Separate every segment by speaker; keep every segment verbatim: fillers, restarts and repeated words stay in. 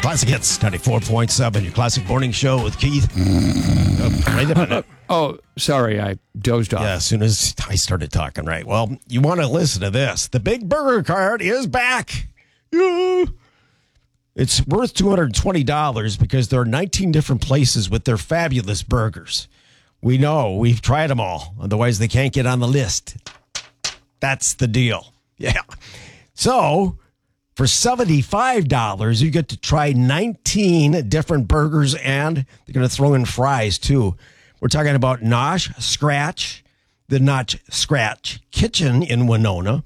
Speaker 1: Classic Hits ninety-four point seven, your classic morning show with Keith. Oh, wait a minute.
Speaker 2: Oh, sorry, I dozed off.
Speaker 1: Yeah, as soon as I started talking, right. Well, you want to listen to this. The Big Burger Card is back. Yeah. It's worth two hundred twenty dollars because there are nineteen different places with their fabulous burgers. We know. We've tried them all. Otherwise, they can't get on the list. That's the deal. Yeah. So, for seventy-five dollars, you get to try nineteen different burgers, and they're going to throw in fries, too. We're talking about Nosh Scratch, the Nosh Scratch Kitchen in Winona.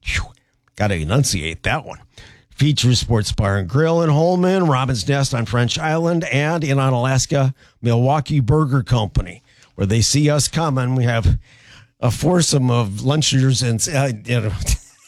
Speaker 1: Got to enunciate that one. Features Sports Bar and Grill in Holman, Robin's Nest on French Island, and in on Alaska, Milwaukee Burger Company. Where they see us coming, we have a foursome of lunchers and, uh, you know,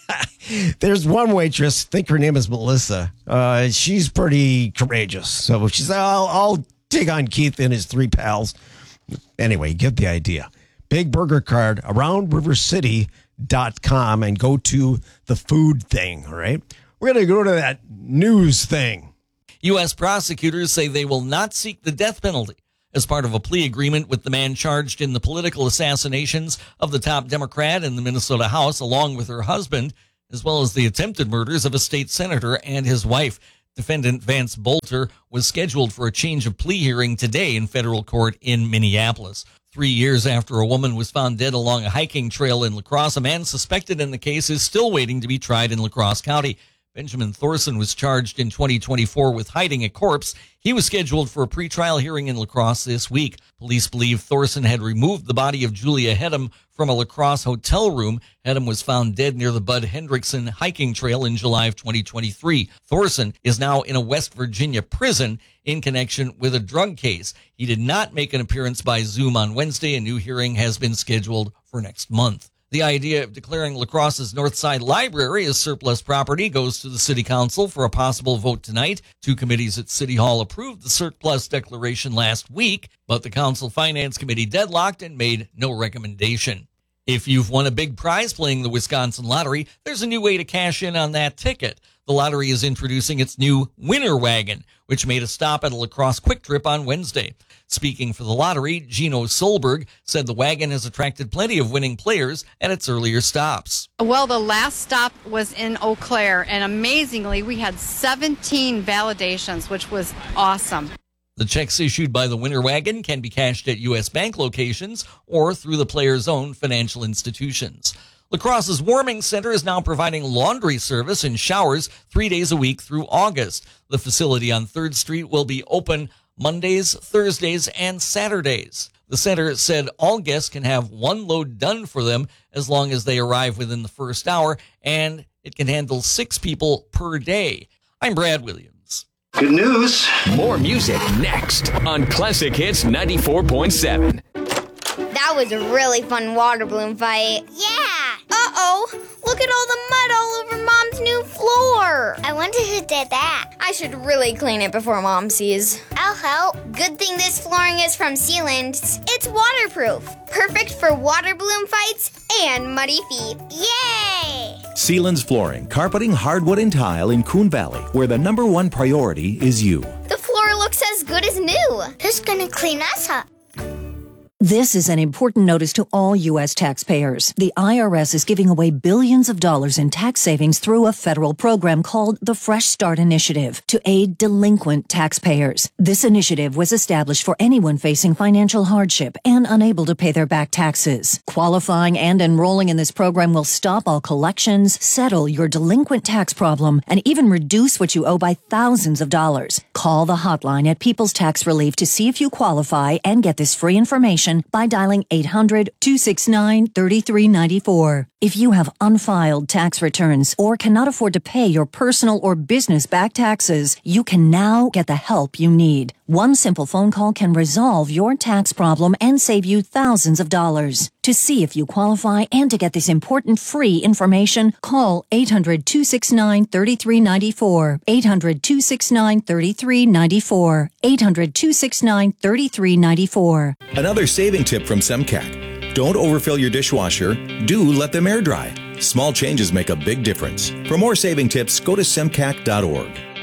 Speaker 1: there's one waitress, I think her name is Melissa. Uh, she's pretty courageous. So she's, I'll, I'll take on Keith and his three pals. Anyway, you get the idea. Big Burger Card, around river city dot com, and go to the food thing, all right? We're going to go to that news thing.
Speaker 3: U S prosecutors say they will not seek the death penalty as part of a plea agreement with the man charged in the political assassinations of the top Democrat in the Minnesota House, along with her husband, as well as the attempted murders of a state senator and his wife. Defendant Vance Bolter was scheduled for a change of plea hearing today in federal court in Minneapolis. Three years after a woman was found dead along a hiking trail in La Crosse, a man suspected in the case is still waiting to be tried in La Crosse County. Benjamin Thorson was charged in twenty twenty-four with hiding a corpse. He was scheduled for a pretrial hearing in La Crosse this week. Police believe Thorson had removed the body of Julia Hedem from a La Crosse hotel room. Hedem was found dead near the Bud Hendrickson hiking trail in July of twenty twenty-three. Thorson is now in a West Virginia prison in connection with a drug case. He did not make an appearance by Zoom on Wednesday. A new hearing has been scheduled for next month. The idea of declaring La Crosse's Northside Library as surplus property goes to the City Council for a possible vote tonight. Two committees at City Hall approved the surplus declaration last week, but the Council Finance Committee deadlocked and made no recommendation. If you've won a big prize playing the Wisconsin Lottery, there's a new way to cash in on that ticket. The lottery is introducing its new Winner Wagon, which made a stop at a La Crosse Quick Trip on Wednesday. Speaking for the lottery, Gino Solberg said the wagon has attracted plenty of winning players at its earlier stops.
Speaker 4: Well, the last stop was in Eau Claire, and amazingly, we had seventeen validations, which was awesome.
Speaker 3: The checks issued by the Winner Wagon can be cashed at U S Bank locations or through the player's own financial institutions. La Crosse's Warming Center is now providing laundry service and showers three days a week through August. The facility on third Street will be open Mondays, Thursdays, and Saturdays. The center said all guests can have one load done for them as long as they arrive within the first hour, and it can handle six people per day. I'm Brad Williams.
Speaker 5: Good news.
Speaker 6: More music next on Classic Hits ninety-four point seven.
Speaker 7: That was a really fun water balloon fight. Yeah! Uh-oh! Look at all the mud all over Mom's new floor! I wonder who did that. I should really clean it before Mom sees. I'll help. Good thing this flooring is from Sealand. It's waterproof. Perfect for water balloon fights and muddy feet. Yay!
Speaker 8: Sealand's Flooring, carpeting, hardwood, and tile in Coon Valley, where the number one priority is you.
Speaker 7: The floor looks as good as new. Who's gonna clean us up?
Speaker 9: This is an important notice to all U S taxpayers. The I R S is giving away billions of dollars in tax savings through a federal program called the Fresh Start Initiative to aid delinquent taxpayers. This initiative was established for anyone facing financial hardship and unable to pay their back taxes. Qualifying and enrolling in this program will stop all collections, settle your delinquent tax problem, and even reduce what you owe by thousands of dollars. Call the hotline at People's Tax Relief to see if you qualify and get this free information by dialing eight hundred, two six nine, three three nine four. If you have unfiled tax returns or cannot afford to pay your personal or business back taxes, you can now get the help you need. One simple phone call can resolve your tax problem and save you thousands of dollars. To see if you qualify and to get this important free information, call eight hundred, two six nine, three three nine four. eight hundred, two six nine, three three nine four. eight hundred, two six nine, three three nine four.
Speaker 8: Another saving tip from Semcac. Don't overfill your dishwasher. Do let them air dry. Small changes make a big difference. For more saving tips, go to semcac dot org.